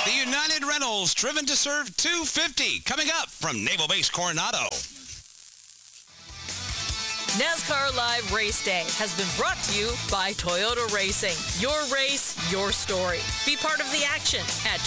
The United Rentals, driven to serve 250, coming up from Naval Base Coronado. NASCAR Live Race Day has been brought to you by Toyota Racing. Your race, your story. Be part of the action at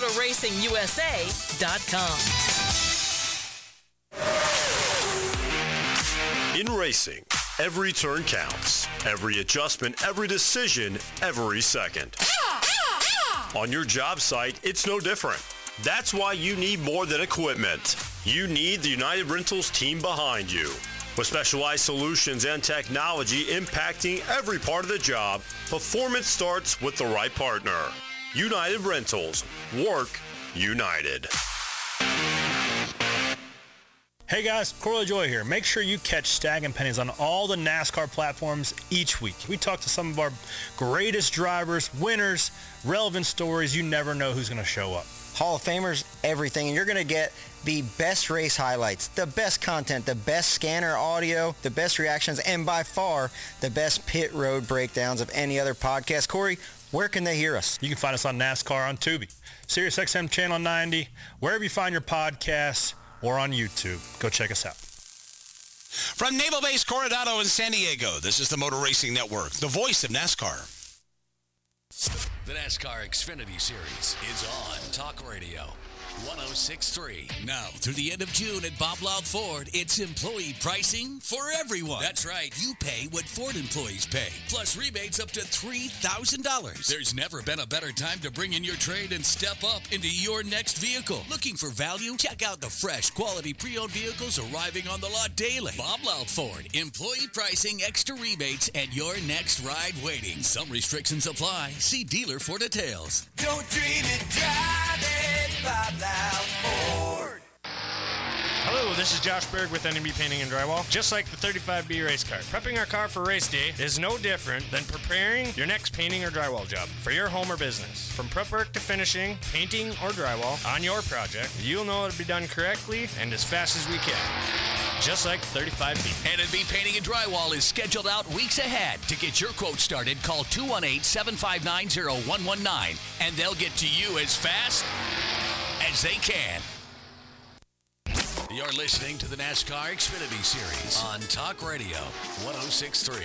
ToyotaRacingUSA.com. In racing, every turn counts. Every adjustment, every decision, every second. On your job site, it's no different. That's why you need more than equipment. You need the United Rentals team behind you. With specialized solutions and technology impacting every part of the job, performance starts with the right partner. United Rentals. Work united. Hey guys, Corley Joy here. Make sure you catch Stag and Pennies on all the NASCAR platforms each week. We talk to some of our greatest drivers, winners, relevant stories. You never know who's going to show up. Hall of Famers, everything. And you're going to get the best race highlights, the best content, the best scanner audio, the best reactions, and by far the best pit road breakdowns of any other podcast. Corey, where can they hear us? You can find us on NASCAR on Tubi, SiriusXM Channel 90, wherever you find your podcasts, or on YouTube. Go check us out. From Naval Base Coronado in San Diego, this is the Motor Racing Network, the voice of NASCAR. The NASCAR Xfinity Series is on Talk Radio 106.3. Now, through the end of June at Bob Loud Ford, it's employee pricing for everyone. That's right. You pay what Ford employees pay, plus rebates up to $3,000. There's never been a better time to bring in your trade and step up into your next vehicle. Looking for value? Check out the fresh, quality pre-owned vehicles arriving on the lot daily. Bob Loud Ford. Employee pricing, extra rebates, and your next ride waiting. Some restrictions apply. See dealer for details. Don't dream it, drive it, Bob Loud Ford. Hello, this is Josh Berg with NMB Painting and Drywall. Just like the 35B race car, prepping our car for race day is no different than preparing your next painting or drywall job for your home or business. From prep work to finishing, painting or drywall on your project, you'll know it'll be done correctly and as fast as we can. Just like 35B. NMB Painting and Drywall is scheduled out weeks ahead. To get your quote started, call 218-759-0119, and they'll get to you as fast as they can. You're listening to the NASCAR Xfinity Series on Talk Radio 106.3.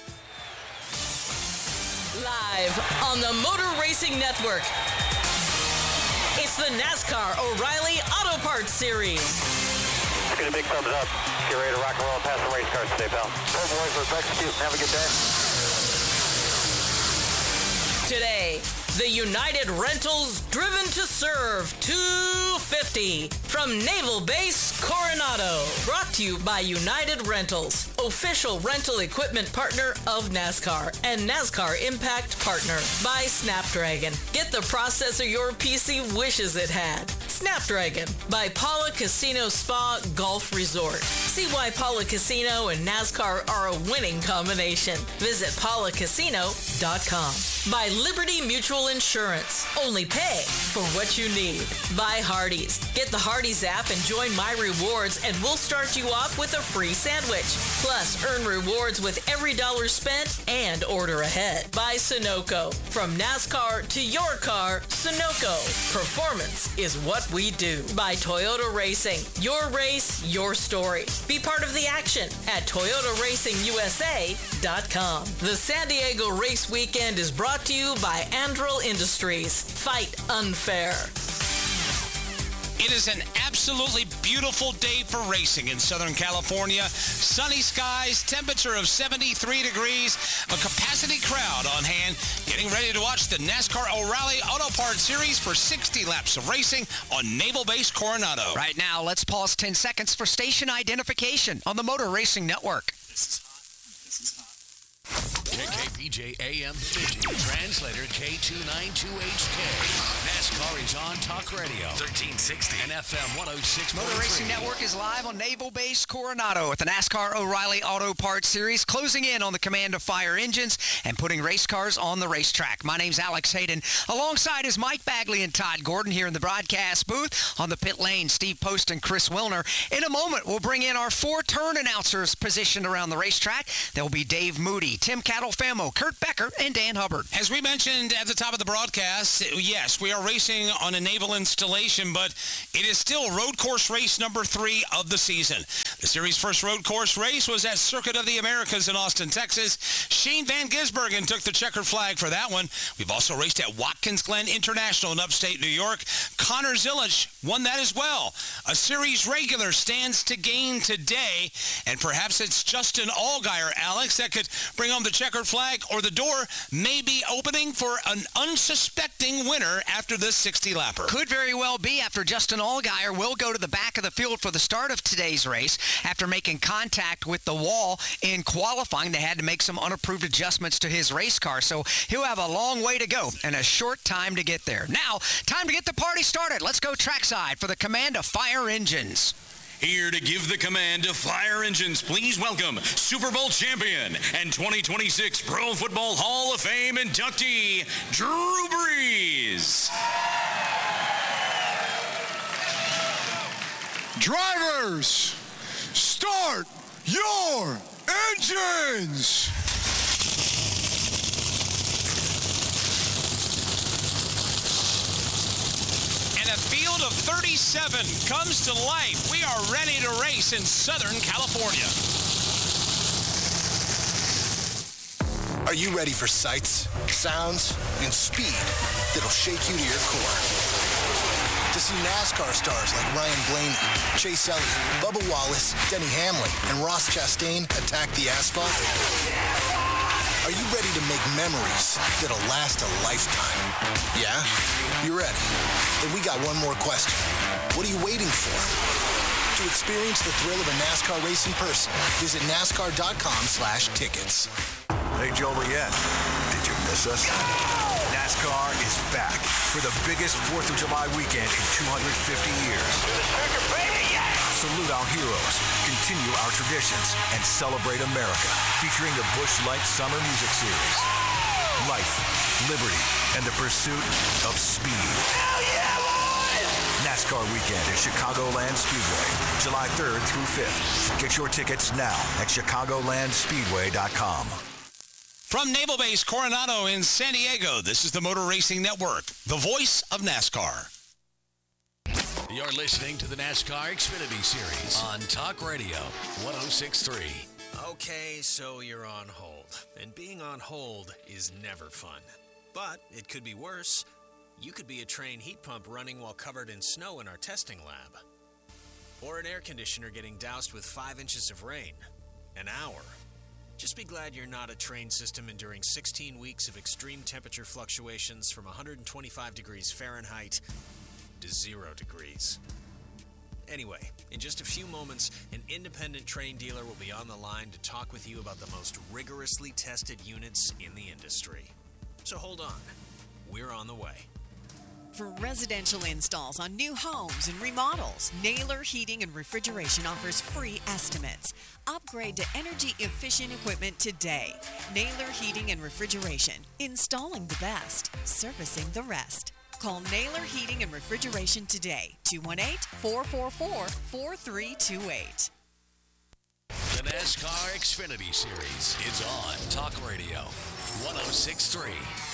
Live on the Motor Racing Network, it's the NASCAR O'Reilly Auto Parts Series. Get a big thumbs up. Get ready to rock and roll and pass the race cars today, pal. Go boys, let's execute. Have a good day. Today, the United Rentals driven to serve 250 from Naval Base Coronado. Brought to you by United Rentals, official rental equipment partner of NASCAR and NASCAR Impact partner by Snapdragon. Get the processor your PC wishes it had. Snapdragon by Paula Casino Spa Golf Resort. See why Paula Casino and NASCAR are a winning combination. Visit paulacasino.com. By Liberty Mutual Insurance. Only pay for what you need. By Hardee's. Get the Hardee's app and join My Rewards, and we'll start you off with a free sandwich. Plus, earn rewards with every dollar spent and order ahead. By Sunoco. From NASCAR to your car, Sunoco. Performance is what we do. By Toyota Racing. Your race, your story. Be part of the action at ToyotaRacingUSA.com. The San Diego Race Weekend is brought to you by Andril Industries. Fight unfair. It is an absolutely beautiful day for racing in Southern California. Sunny skies, temperature of 73 degrees, a capacity crowd on hand, getting ready to watch the NASCAR O'Reilly Auto Parts Series for 60 laps of racing on Naval Base Coronado. Right now, let's pause 10 seconds for station identification on the Motor Racing Network. This is hot. KKPJ AM Bemidji, translator K292HK. NASCAR is on Talk Radio 1360 and FM 106. Motor Racing Network is live on Naval Base Coronado at the NASCAR O'Reilly Auto Parts Series, closing in on the command of fire engines and putting race cars on the racetrack. My name's Alex Hayden. Alongside is Mike Bagley and Todd Gordon here in the broadcast booth. On the pit lane, Steve Post and Chris Wilner. In a moment, we'll bring in our four turn announcers positioned around the racetrack. There will be Dave Moody, Tim Cattle Darrell Famo, Kurt Becker, and Dan Hubbard. As we mentioned at the top of the broadcast, yes, we are racing on a naval installation, but it is still road course race number 3 of the season. The series' first road course race was at Circuit of the Americas in Austin, Texas. Shane Van Gisbergen took the checkered flag for that one. We've also raced at Watkins Glen International in upstate New York. Connor Zilisch won that as well. A series regular stands to gain today, and perhaps it's Justin Allgaier, Alex, that could bring home the checkered flag, or the door may be opening for an unsuspecting winner after this 60-lapper. Could very well be, after Justin Allgaier will go to the back of the field for the start of today's race. After making contact with the wall in qualifying, they had to make some unapproved adjustments to his race car, so he'll have a long way to go and a short time to get there. Now, time to get the party started. Let's go trackside for the Command of Fire Engines. Here to give the command to Fire Engines, please welcome Super Bowl champion and 2026 Pro Football Hall of Fame inductee, Drew Brees. Drivers, start your engines! And a field of 37 comes to life. We are ready to race in Southern California. Are you ready for sights, sounds, and speed that'll shake you to your core? To see NASCAR stars like Ryan Blaney, Chase Elliott, Bubba Wallace, Denny Hamlin, and Ross Chastain attack the asphalt? Are you ready to make memories that'll last a lifetime? Yeah? You're ready. Then we got one more question. What are you waiting for? To experience the thrill of a NASCAR race in person, visit NASCAR.com/tickets. Hey, Joliet, did you miss us? NASCAR is back for the biggest 4th of July weekend in 250 years. Salute our heroes, continue our traditions, and celebrate America, featuring the Busch Light Summer Music Series. Life, liberty, and the pursuit of speed. Hell yeah, boys! NASCAR weekend at Chicagoland Speedway, July 3rd through 5th. Get your tickets now at ChicagolandSpeedway.com. From Naval Base Coronado in San Diego, this is the Motor Racing Network, the voice of NASCAR. You're listening to the NASCAR Xfinity Series on Talk Radio 106.3. Okay, so you're on hold. And being on hold is never fun. But it could be worse. You could be a train heat pump running while covered in snow in our testing lab. Or an air conditioner getting doused with 5 inches of rain. An hour. Just be glad you're not a train system enduring 16 weeks of extreme temperature fluctuations from 125 degrees Fahrenheit to 0 degrees. Anyway, in just a few moments, an independent train dealer will be on the line to talk with you about the most rigorously tested units in the industry. So hold on. We're on the way. For residential installs on new homes and remodels, Naylor Heating and Refrigeration offers free estimates. Upgrade to energy-efficient equipment today. Naylor Heating and Refrigeration. Installing the best, servicing the rest. Call Naylor Heating and Refrigeration today. 218-444-4328. The NASCAR Xfinity Series is on Talk Radio 106.3.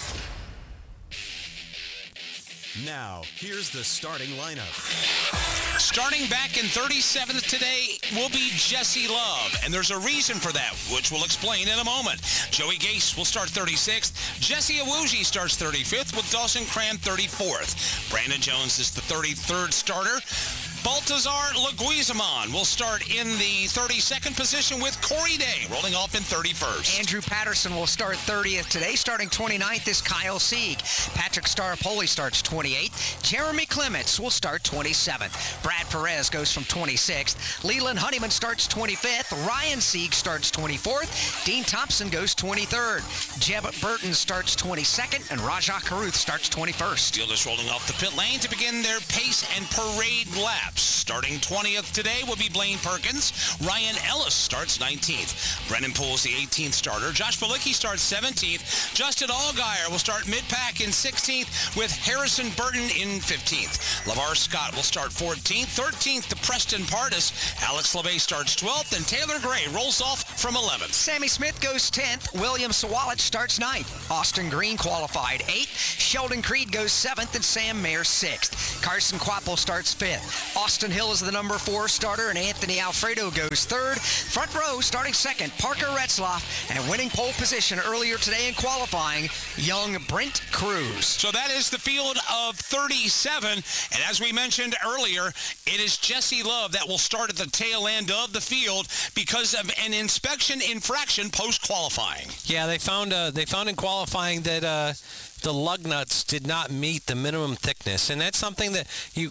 Now, here's the starting lineup. Starting back in 37th today will be Jesse Love, and there's a reason for that, which we'll explain in a moment. Joey Gase will start 36th. Jesse Iwuji starts 35th, with Dawson Cram 34th. Brandon Jones is the 33rd starter. Baltazar Leguizamon will start in the 32nd position, with Corey Day rolling off in 31st. Andrew Patterson will start 30th today. Starting 29th is Kyle Sieg. Patrick Staropoli starts 28th. Jeremy Clements will start 27th. Brad Perez goes from 26th. Leland Honeyman starts 25th. Ryan Sieg starts 24th. Dean Thompson goes 23rd. Jeb Burton starts 22nd. And Rajah Caruth starts 21st. Steelers rolling off the pit lane to begin their pace and parade lap. laps. Starting 20th today will be Blaine Perkins. Ryan Ellis starts 19th. Brennan Poole's the 18th starter. Josh Balicki starts 17th. Justin Allgaier will start mid-pack in 16th with Harrison Burton in 15th. LeVar Scott will start 14th. 13th to Preston Pardis. Alex LeVay starts 12th, and Taylor Gray rolls off from 11th. Sammy Smith goes 10th. William Sawalich starts 9th. Austin Green qualified 8th. Sheldon Creed goes 7th, and Sam Mayer 6th. Carson Quapple starts 5th. Austin Hill is the number 4 starter, and Anthony Alfredo goes 3rd. Front row starting 2nd, Parker Retzlaff, and winning pole position earlier today in qualifying, young Brent Cruz. So that is the field of 37, and as we mentioned earlier, it is Jesse Love that will start at the tail end of the field because of an inspection infraction post-qualifying. Yeah, they found in qualifying that the lug nuts did not meet the minimum thickness, and that's something that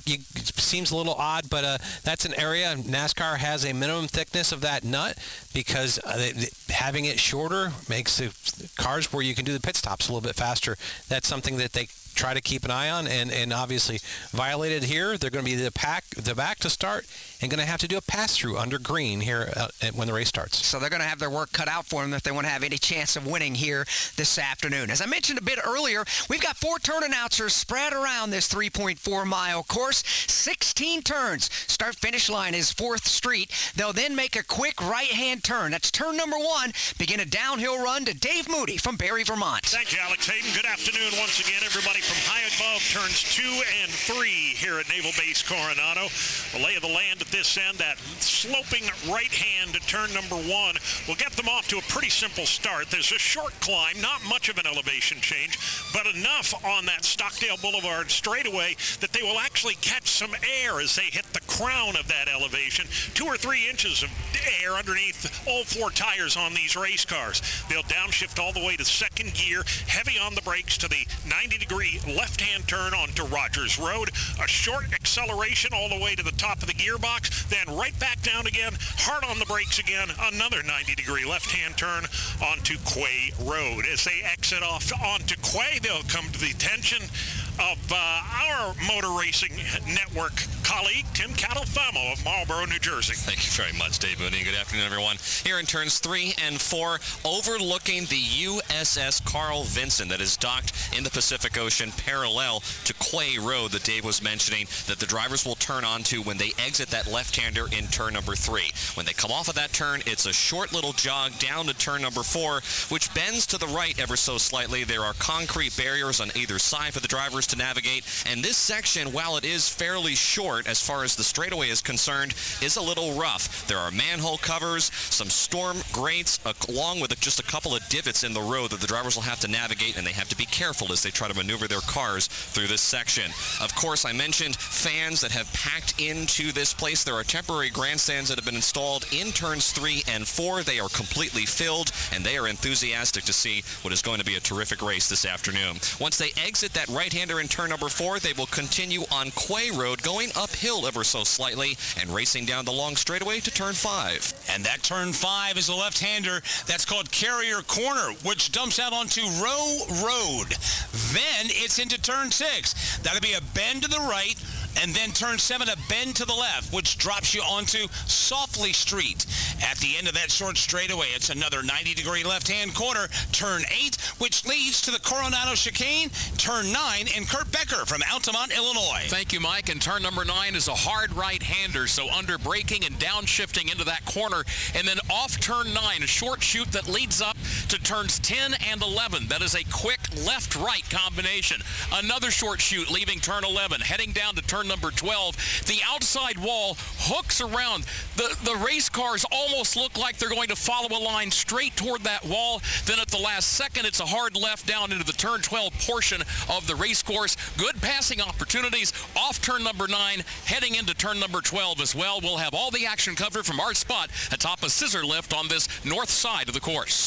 seems a little odd, but that's an area NASCAR has a minimum thickness of that nut because having it shorter makes the cars where you can do the pit stops a little bit faster. That's something that they try to keep an eye on, and obviously violated here. They're going to be the back to start and going to have to do a pass-through under green here when the race starts. So they're going to have their work cut out for them if they want to have any chance of winning here this afternoon. As I mentioned a bit earlier, we've got 4 turn announcers spread around this 3.4-mile course. 16 turns. Start-finish line is 4th Street. They'll then make a quick right-hand turn. That's turn number 1. Begin a downhill run to Dave Moody from Barry, Vermont. Thank you, Alex Hayden. Good afternoon once again, everybody from high above turns 2 and 3 here at Naval Base Coronado. The lay of the land at this end, that sloping right hand to turn number 1 will get them off to a pretty simple start. There's a short climb, not much of an elevation change, but enough on that Stockdale Boulevard straightaway that they will actually catch some air as they hit the crown of that elevation. 2 or 3 inches of air underneath all 4 tires on these race cars. They'll downshift all the way to 2nd gear, heavy on the brakes to the 90-degree left-hand turn onto Rogers Road. A short acceleration all the way to the top of the gearbox, then right back down again, hard on the brakes again, another 90-degree left-hand turn onto Quay Road. As they exit off onto Quay, they'll come to the attention of our Motor Racing Network colleague, Tim Catalfamo of Marlboro, New Jersey. Thank you very much, Dave Mooney. Good afternoon, everyone. Here in turns 3 and 4, overlooking the USS Carl Vinson that is docked in the Pacific Ocean parallel to Quay Road that Dave was mentioning that the drivers will turn onto when they exit that left-hander in turn number 3. When they come off of that turn, it's a short little jog down to turn number 4, which bends to the right ever so slightly. There are concrete barriers on either side for the drivers to navigate, and this section, while it is fairly short as far as the straightaway is concerned, is a little rough. There are manhole covers, some storm grates, along with just a couple of divots in the road that the drivers will have to navigate, and they have to be careful as they try to maneuver their cars through this section. Of course, I mentioned fans that have packed into this place. There are temporary grandstands that have been installed in turns 3 and 4. They are completely filled, and they are enthusiastic to see what is going to be a terrific race this afternoon. Once they exit that right-hander in turn number 4, they will continue on Quay Road, going uphill ever so slightly and racing down the long straightaway to turn 5. And that turn 5 is a left-hander that's called Carrier Corner, which dumps out onto Row Road. Then it's into turn 6. That'll be a bend to the right, and then turn 7, a bend to the left, which drops you onto Softly Street. At the end of that short straightaway, it's another 90-degree left-hand corner, turn 8, which leads to the Coronado chicane, turn 9, and Kurt Becker from Altamont, Illinois. Thank you, Mike. And turn number 9 is a hard right-hander, so under braking and downshifting into that corner, and then off turn 9, a short chute that leads up to turns 10 and 11. That is a quick left-right combination. Another short chute leaving turn 11, heading down to turn number 12. The outside wall hooks around. The race cars almost look like they're going to follow a line straight toward that wall. Then at the last second, it's a hard left down into the turn 12 portion of the race course. Good passing opportunities off turn number 9, heading into turn number 12 as well. We'll have all the action covered from our spot atop a scissor lift on this north side of the course. Turn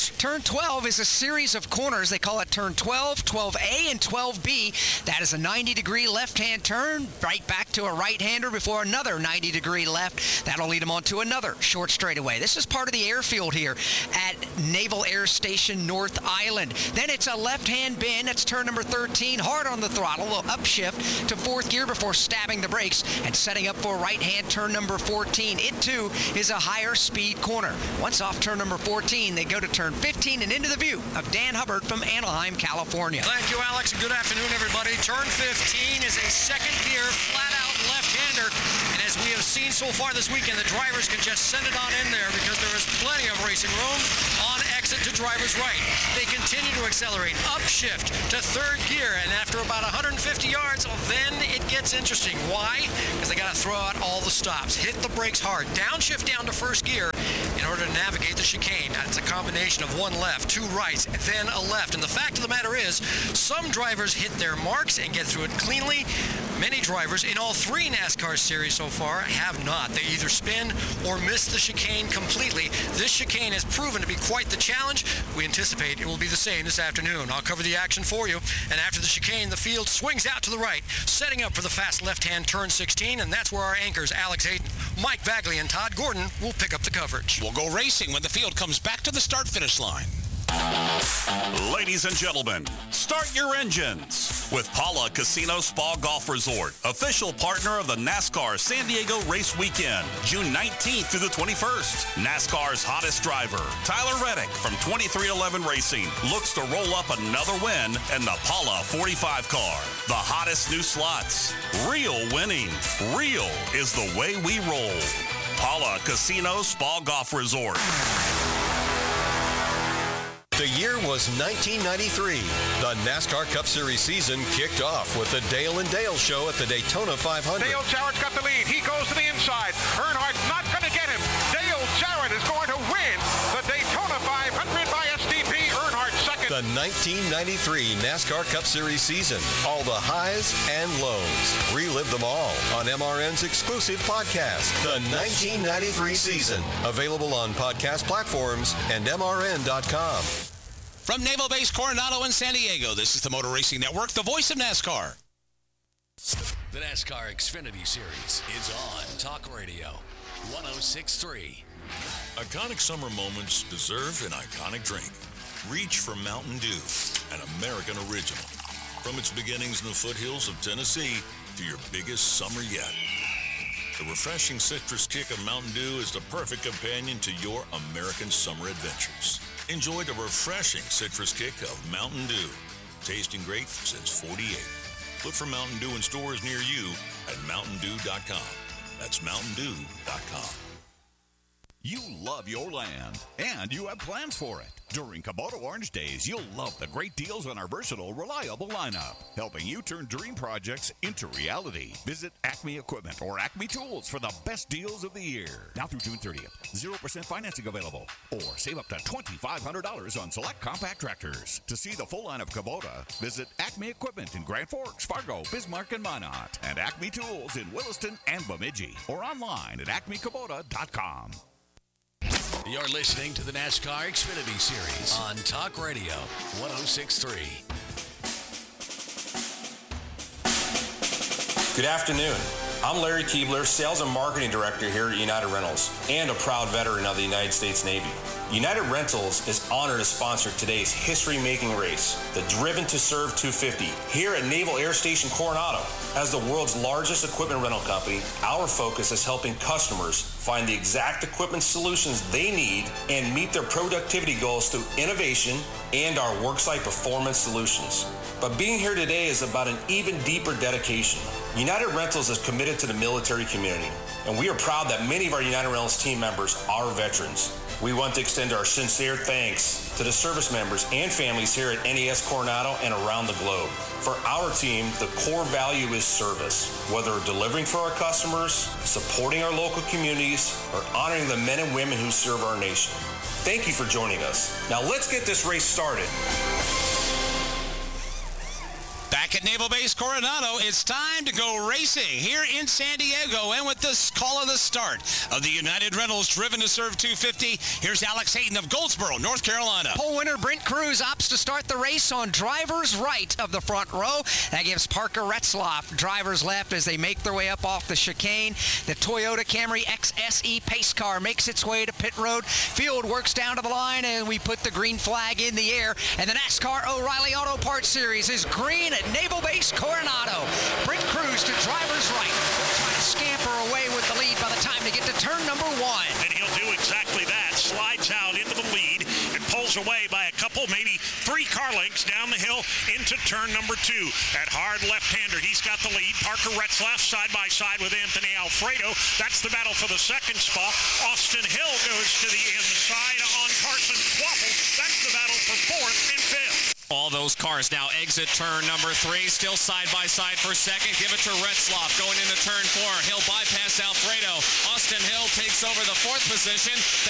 12 is a series of corners. They call it turn 12, 12A, and 12B. That is a 90-degree left-hand turn, right back to a right-hander before another 90-degree left. That'll lead them onto another short straightaway. This is part of the airfield here at Naval Air Station North Island. Then it's a left-hand bend. That's turn number 13. Hard on the throttle. A little upshift to fourth gear before stabbing the brakes and setting up for right-hand turn number 14. It, too, is a higher speed corner. Once off turn number 14, they go to turn 15 and into the view of Dan Hubbard from Anaheim, California. Thank you, Alex, and good afternoon, everybody. Turn 15 is a second gear, flat-out left-hander. And as we have seen so far this weekend, the drivers can just send it on in there because there is plenty of racing room on exit to driver's right. They continue to accelerate, upshift to third gear, and after about 150 yards, then it gets interesting. Why? Because they got to throw out all the stops, hit the brakes hard, downshift down to first gear in order to navigate the chicane. That's a combination of one left, two rights, then a left. And the fact of the matter is, some drivers hit their marks and get through it cleanly. Many drivers in all three NASCAR series so far have not. They either spin or miss the chicane completely. This chicane has proven to be quite the challenge. We anticipate it will be the same this afternoon. I'll cover the action for you. And after the chicane, the field swings out to the right, setting up for the fast left-hand turn 16, and that's where our anchors, Alex Hayden, Mike Bagley, and Todd Gordon will pick up the coverage. We'll go racing when the field comes back to the start-finish line. Ladies and gentlemen, start your engines with Pala Casino Spa Golf Resort, official partner of the NASCAR San Diego Race Weekend, June 19th through the 21st. NASCAR's hottest driver, Tyler Reddick from 2311 Racing, looks to roll up another win in the Pala 45 car. The hottest new slots, real winning. Real is the way we roll. Pala Casino Spa Golf Resort. The year was 1993. The NASCAR Cup Series season kicked off with the Dale and Dale show at the Daytona 500. Dale Jarrett's got the lead. He goes to the inside. Earnhardt's not going to get him. Dale Jarrett is going to win the Daytona 500 by SDP. Earnhardt second. The 1993 NASCAR Cup Series season. All the highs and lows. Relive them all on MRN's exclusive podcast, The 1993 Season. Available on podcast platforms and MRN.com. From Naval Base Coronado in San Diego, this is the Motor Racing Network, the voice of NASCAR. The NASCAR Xfinity Series is on Talk Radio 106.3. Iconic summer moments deserve an iconic drink. Reach for Mountain Dew, an American original. From its beginnings in the foothills of Tennessee to your biggest summer yet. The refreshing citrus kick of Mountain Dew is the perfect companion to your American summer adventures. Enjoy the refreshing citrus kick of Mountain Dew. Tasting great since 48. Look for Mountain Dew in stores near you at mountaindew.com. That's mountaindew.com. You love your land, and you have plans for it. During Kubota Orange Days, you'll love the great deals on our versatile, reliable lineup, helping you turn dream projects into reality. Visit Acme Equipment or Acme Tools for the best deals of the year. Now through June 30th, 0% financing available, or save up to $2,500 on select compact tractors. To see the full line of Kubota, visit Acme Equipment in Grand Forks, Fargo, Bismarck, and Minot, and Acme Tools in Williston and Bemidji, or online at acmekubota.com. You're listening to the NASCAR Xfinity Series on Talk Radio 106.3. Good afternoon. I'm Larry Keebler, Sales and Marketing Director here at United Rentals, and a proud veteran of the United States Navy. United Rentals is honored to sponsor today's history-making race, the Driven to Serve 250, here at Naval Air Station Coronado. As the world's largest equipment rental company, our focus is helping customers find the exact equipment solutions they need and meet their productivity goals through innovation and our worksite performance solutions. But being here today is about an even deeper dedication. United Rentals is committed to the military community, and we are proud that many of our United Rentals team members are veterans. We want to extend our sincere thanks to the service members and families here at NAS Coronado and around the globe. For our team, the core value is service. Whether delivering for our customers, supporting our local communities, or honoring the men and women who serve our nation. Thank you for joining us. Now let's get this race started. Back Back at Naval Base Coronado, it's time to go racing here in San Diego. And with this call of the start of the United Rentals Driven to Serve 250, here's Alex Hayden of Goldsboro, North Carolina. Pole winner Brent Cruz opts to start the race on driver's right of the front row. That gives Parker Retzlaff driver's left as they make their way up off the chicane. The Toyota Camry XSE pace car makes its way to pit road. Field works down to the line, and we put the green flag in the air. And the NASCAR O'Reilly Auto Parts Series is green at Naval Base Coronado. Brent Cruz to driver's right. Trying to scamper away with the lead by the time they get to turn number 1. And he'll do exactly that. Slides out into the lead and pulls away by a couple, maybe 3 car lengths down the hill into turn number 2. That hard left-hander, he's got the lead. Parker Retzlaff side by side with Anthony Alfredo. That's the battle for the second spot. Austin Hill goes to the inside on Carson Quaffle. That's the battle for 4th and 5th. All those cars now exit turn number 3, still side by side for second. Give it to Retzlaff going into turn 4. He'll bypass Alfredo. Austin Hill takes over the 4th position.